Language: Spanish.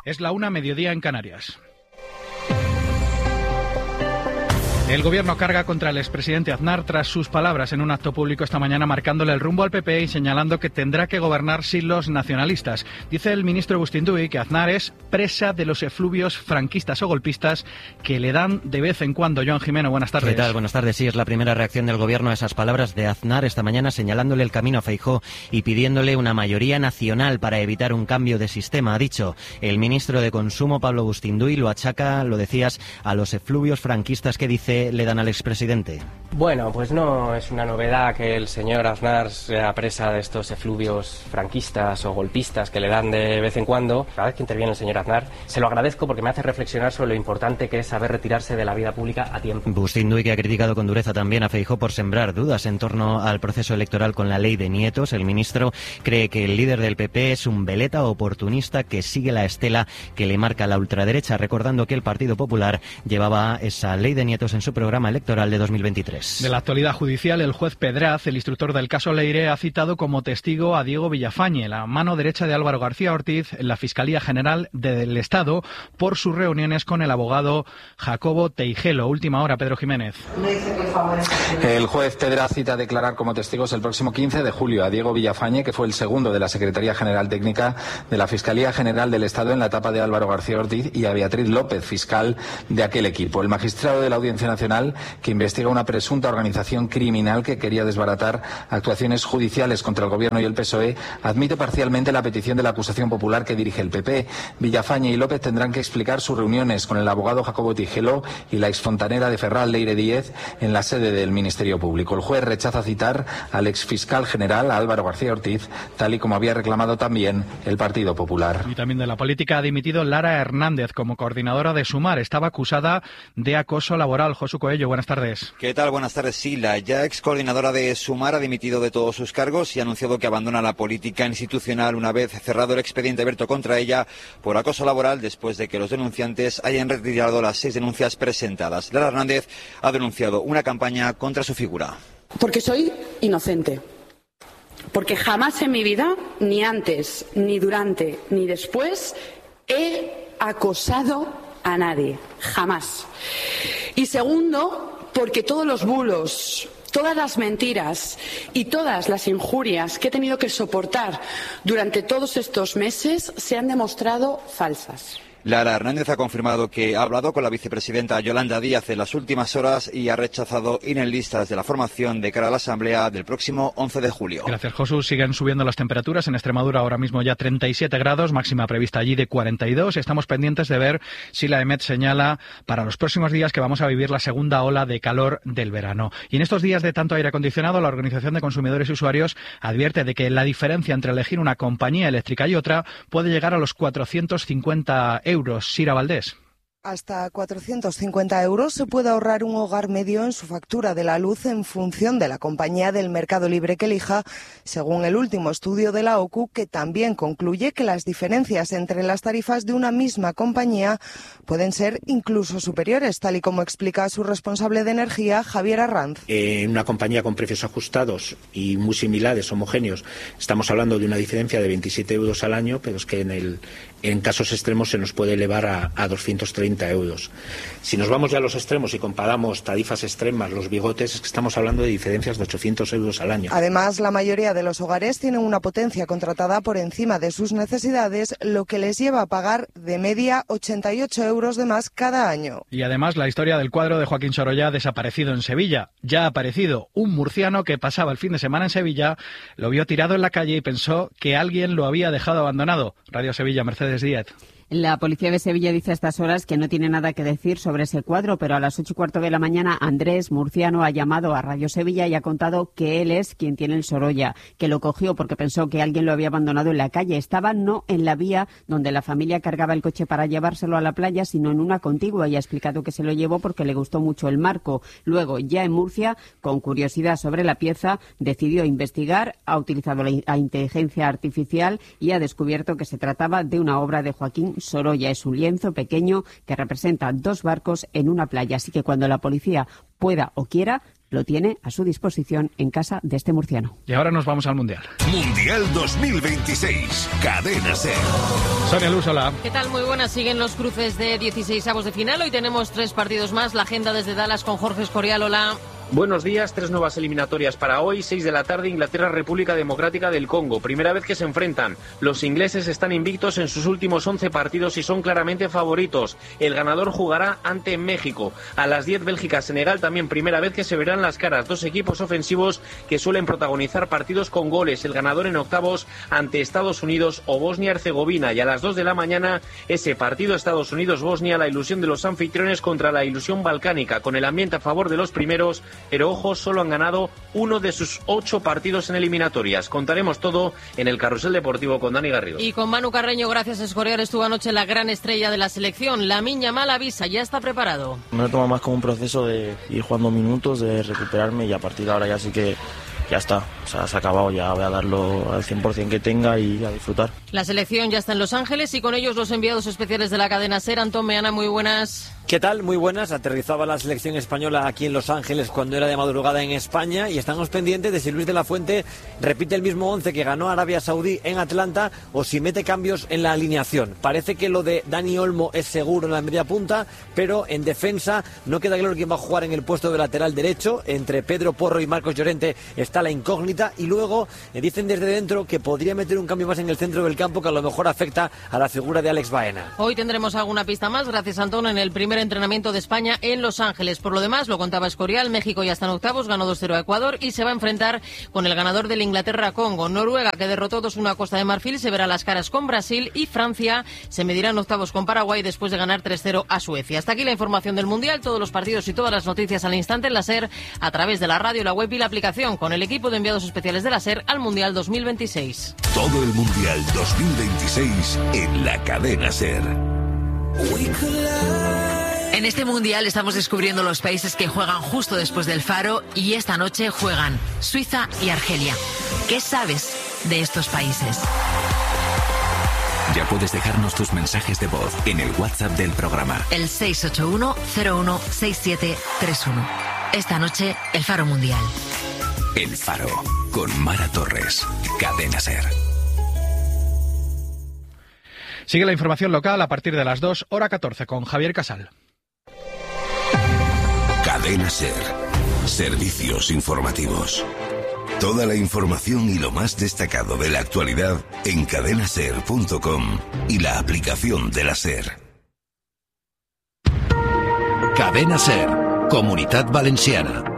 Es la 1:00, mediodía en Canarias. El Gobierno carga contra el expresidente Aznar tras sus palabras en un acto público esta mañana, marcándole el rumbo al PP y señalando que tendrá que gobernar sin los nacionalistas. Dice el ministro Bustinduy que Aznar es presa de los efluvios franquistas o golpistas que le dan de vez en cuando. Joan Jimeno, buenas tardes. ¿Qué tal? Buenas tardes. Sí, es la primera reacción del Gobierno a esas palabras de Aznar esta mañana, señalándole el camino a Feijóo y pidiéndole una mayoría nacional para evitar un cambio de sistema. Ha dicho el ministro de Consumo, Pablo Bustinduy, lo achaca, lo decías, a los efluvios franquistas que dice le dan al expresidente. Bueno, pues no es una novedad que el señor Aznar sea presa de estos efluvios franquistas o golpistas que le dan de vez en cuando. Cada vez que interviene el señor Aznar, se lo agradezco porque me hace reflexionar sobre lo importante que es saber retirarse de la vida pública a tiempo. Bustinduy, que ha criticado con dureza también a Feijóo por sembrar dudas en torno al proceso electoral con la ley de nietos. El ministro cree que el líder del PP es un veleta oportunista que sigue la estela que le marca la ultraderecha, recordando que el Partido Popular llevaba esa ley de nietos en su programa electoral de 2023. De la actualidad judicial, el juez Pedraz, el instructor del caso Leire, ha citado como testigo a Diego Villafañe, la mano derecha de Álvaro García Ortiz en la Fiscalía General del Estado, por sus reuniones con el abogado Jacobo Teijelo. Última hora, Pedro Jiménez. El juez Pedraz cita a declarar como testigos el próximo 15 de julio a Diego Villafañe, que fue el segundo de la Secretaría General Técnica de la Fiscalía General del Estado en la etapa de Álvaro García Ortiz, y a Beatriz López, fiscal de aquel equipo. El magistrado de la Audiencia Nacional, que investiga una presunta organización criminal que quería desbaratar actuaciones judiciales contra el Gobierno y el PSOE, admite parcialmente la petición de la acusación popular que dirige el PP. Villafañe y López tendrán que explicar sus reuniones con el abogado Jacobo Teijelo y la exfontanera de Ferral, Leire Díez, en la sede del Ministerio Público. El juez rechaza citar al exfiscal general, Álvaro García Ortiz, tal y como había reclamado también el Partido Popular. Y también de la política ha dimitido Lara Hernández como coordinadora de Sumar. Estaba acusada de acoso laboral. Josu Coello, buenas tardes. ¿Qué tal? Buenas tardes. Sí, la ya ex coordinadora de Sumar ha dimitido de todos sus cargos y ha anunciado que abandona la política institucional una vez cerrado el expediente abierto contra ella por acoso laboral, después de que los denunciantes hayan retirado las 6 denuncias presentadas. Lara Hernández ha denunciado una campaña contra su figura. Porque soy inocente. Porque jamás en mi vida, ni antes, ni durante, ni después, he acosado a nadie. Jamás. Y segundo, porque todos los bulos, todas las mentiras y todas las injurias que he tenido que soportar durante todos estos meses se han demostrado falsas. Lara Hernández ha confirmado que ha hablado con la vicepresidenta Yolanda Díaz en las últimas horas y ha rechazado ir en listas de la formación de cara a la asamblea del próximo 11 de julio. Gracias, Josu. Siguen subiendo las temperaturas. En Extremadura ahora mismo ya 37 grados, máxima prevista allí de 42. Estamos pendientes de ver si la EMET señala para los próximos días que vamos a vivir la segunda ola de calor del verano. Y en estos días de tanto aire acondicionado, la Organización de Consumidores y Usuarios advierte de que la diferencia entre elegir una compañía eléctrica y otra puede llegar a los 450 euros. Sira Valdés. Hasta 450 euros se puede ahorrar un hogar medio en su factura de la luz en función de la compañía del mercado libre que elija, según el último estudio de la OCU, que también concluye que las diferencias entre las tarifas de una misma compañía pueden ser incluso superiores, tal y como explica su responsable de energía, Javier Arranz. En una compañía con precios ajustados y muy similares, homogéneos, estamos hablando de una diferencia de 27 euros al año, pero es que en casos extremos se nos puede elevar a 230 euros. Si nos vamos ya a los extremos y comparamos tarifas extremas, los bigotes, es que estamos hablando de diferencias de 800 euros al año. Además, la mayoría de los hogares tienen una potencia contratada por encima de sus necesidades, lo que les lleva a pagar de media 88 euros de más cada año. Y además, la historia del cuadro de Joaquín Sorolla ha desaparecido en Sevilla. Ya ha aparecido un murciano que pasaba el fin de semana en Sevilla, lo vio tirado en la calle y pensó que alguien lo había dejado abandonado. Radio Sevilla, Mercedes Díaz. La policía de Sevilla dice a estas horas que no tiene nada que decir sobre ese cuadro, pero a las 8:15 de la mañana Andrés Murciano ha llamado a Radio Sevilla y ha contado que él es quien tiene el Sorolla, que lo cogió porque pensó que alguien lo había abandonado en la calle. Estaba no en la vía donde la familia cargaba el coche para llevárselo a la playa, sino en una contigua, y ha explicado que se lo llevó porque le gustó mucho el marco. Luego, ya en Murcia, con curiosidad sobre la pieza, decidió investigar, ha utilizado la inteligencia artificial y ha descubierto que se trataba de una obra de Joaquín Sorolla. Es un lienzo pequeño que representa 2 barcos en una playa, así que cuando la policía pueda o quiera, lo tiene a su disposición en casa de este murciano. Y ahora nos vamos al Mundial. Mundial 2026, Cadena SER. Sonia Luz, hola. ¿Qué tal? Muy buenas. Siguen los cruces de 16avos de final. Hoy tenemos 3 partidos más. La agenda desde Dallas con Jorge Escorial. Hola. Buenos días, 3 nuevas eliminatorias para hoy, 6 de la tarde, Inglaterra-República Democrática del Congo. Primera vez que se enfrentan. Los ingleses están invictos en sus últimos 11 partidos y son claramente favoritos. El ganador jugará ante México. A las 10, Bélgica-Senegal, también primera vez que se verán las caras. 2 equipos ofensivos que suelen protagonizar partidos con goles. El ganador en octavos ante Estados Unidos o Bosnia-Herzegovina. Y a las 2 de la mañana, ese partido Estados Unidos-Bosnia, la ilusión de los anfitriones contra la ilusión balcánica, con el ambiente a favor de los primeros. Pero ojo, solo han ganado 1 de sus 8 partidos en eliminatorias. Contaremos todo en el Carrusel Deportivo con Dani Garrido. Y con Manu Carreño, gracias Escorial, estuvo anoche la gran estrella de la selección. Lamine Yamal avisa, ya está preparado. Me lo tomo más como un proceso de ir jugando minutos, de recuperarme, y a partir de ahora ya sí que ya está, o sea, se ha acabado, ya voy a darlo al 100% que tenga y a disfrutar. La selección ya está en Los Ángeles y con ellos los enviados especiales de la cadena SER. Antón Meana, muy buenas. ¿Qué tal? Muy buenas. Aterrizaba la selección española aquí en Los Ángeles cuando era de madrugada en España y estamos pendientes de si Luis de la Fuente repite el mismo 11 que ganó Arabia Saudí en Atlanta o si mete cambios en la alineación. Parece que lo de Dani Olmo es seguro en la media punta, pero en defensa no queda claro quién va a jugar en el puesto de lateral derecho. Entre Pedro Porro y Marcos Llorente está la incógnita y luego dicen desde dentro que podría meter un cambio más en el centro del campo que a lo mejor afecta a la figura de Alex Baena. Hoy tendremos alguna pista más, gracias Antón, en el primer entrenamiento de España en Los Ángeles. Por lo demás, lo contaba Escorial, México ya está en octavos, ganó 2-0 a Ecuador y se va a enfrentar con el ganador del Inglaterra-Congo. Noruega, que derrotó 2-1 a Costa de Marfil, se verá las caras con Brasil y Francia se medirá en octavos con Paraguay después de ganar 3-0 a Suecia. Hasta aquí la información del Mundial, todos los partidos y todas las noticias al instante en la SER, a través de la radio, la web y la aplicación, con el equipo de enviados especiales de la SER al Mundial 2026. Todo el Mundial 2026 en la cadena SER. En este Mundial estamos descubriendo los países que juegan justo después del faro y esta noche juegan Suiza y Argelia. ¿Qué sabes de estos países? Ya puedes dejarnos tus mensajes de voz en el WhatsApp del programa. El 681-016731. Esta noche, el Faro Mundial. El Faro, con Mara Torres. Cadena SER. Sigue la información local a partir de las 2, hora 14, con Javier Casal. Cadena SER. Servicios informativos. Toda la información y lo más destacado de la actualidad en cadenaser.com y la aplicación de la SER. Cadena SER, Comunitat Valenciana.